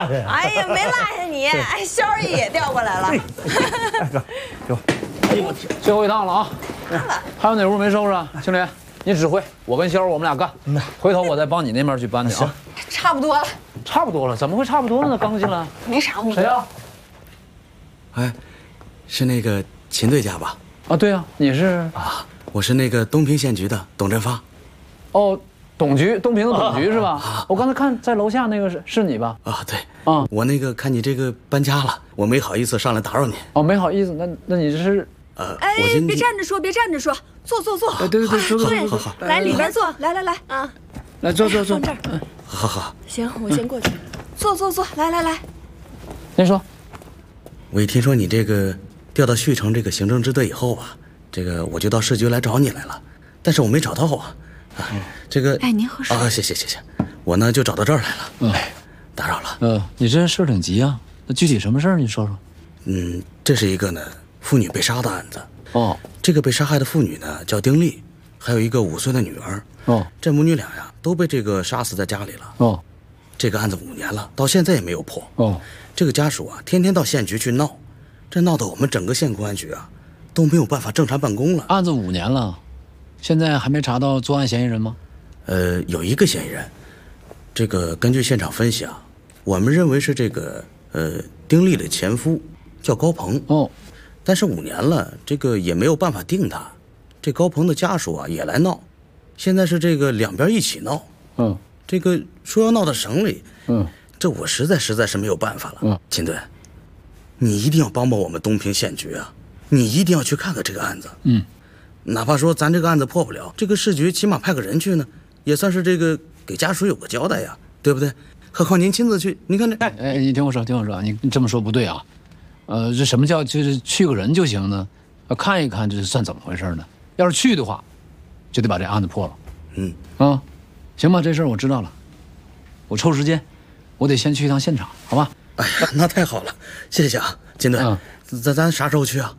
哎呀，没落下你，哎，肖二爷也调过来了。 哥，给我。哎呦我天！ 最后一趟了啊！还有哪屋没收拾啊？青莲，你指挥，我跟肖我们俩干。回头我再帮你那边去搬去啊。 差不多了。 差不多了？怎么会差不多了呢？刚进来。 没啥误会。 谁啊？ 哎，是那个秦队家吧？ 啊，对啊，你是啊，我是那个东平县局的董振发。 哦，东平的董局是吧？我刚才看在楼下那个是你吧？ 啊，对。 啊， 我那个看你这个搬家了，我没好意思上来打扰你。 哦，没好意思，那你这是？ 哎，别站着说，别站着说，坐。 哎，对，坐。 好， 来里边坐，来啊， 来坐。 放这儿。 好。 行，我先过去。坐，来。 您说。 我一听说你这个调到旭城这个行政支队以后吧，这个我就到市局来找你来了，但是我没找到啊。这个。 哎，您喝水。 啊，谢。我呢就找到这儿来了。打扰了。 你这事儿挺急啊，那具体什么事儿？你说说。 这是一个呢妇女被杀的案子。 哦， 这个被杀害的妇女呢叫丁丽，还有一个5岁的女儿。 哦， 这母女俩呀都被这个杀死在家里了。 哦， 这个案子5年了，到现在也没有破。 哦， 这个家属啊天天到县局去闹，这闹得我们整个县公安局啊都没有办法正常办公了。 案子5年了，现在还没查到作案嫌疑人吗？ 有一个嫌疑人，这个根据现场分析啊，我们认为是这个丁丽的前夫叫高鹏。 哦， 但是5年了，这个也没有办法定他。这高鹏的家属啊也来闹，现在是这个两边一起闹。这个说要闹到省里。这我实在是没有办法了。秦队，你一定要帮我们东平县局啊，你一定要去看看这个案子。哪怕说咱这个案子破不了，这个市局起码派个人去呢，也算是这个给家属有个交代呀，对不对？何况您亲自去，你看这…… 哎，你听我说，你这么说不对啊。这什么叫就是去个人就行呢？看一看这算怎么回事呢？要是去的话，就得把这案子破了。行吧，这事儿我知道了，我抽时间，我得先去一趟现场，好吧？ 哎呀，那太好了，谢谢啊，金队。咱啥时候去啊？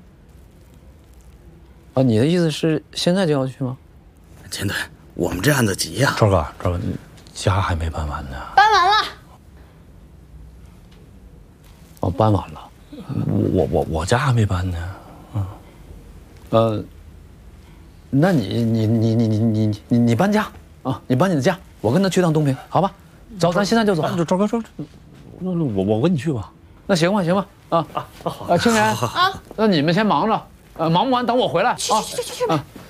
你的意思是现在就要去吗？ 金队，我们这案子急呀。 超哥，家还没搬完呢。 搬完了。 哦，搬完了。 我家还没搬呢。 那你搬家啊？你搬你的家，我跟他去趟东平，好吧？走，咱现在就走。 赵哥说，我跟你去吧。 那行吧。好。青莲啊，那你们先忙着，忙不完等我回来啊。 去。